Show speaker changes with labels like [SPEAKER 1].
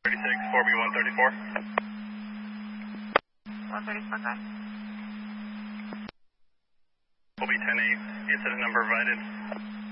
[SPEAKER 1] 36, 4B134.
[SPEAKER 2] 134, okay.
[SPEAKER 1] Will be 10-8, incident number provided.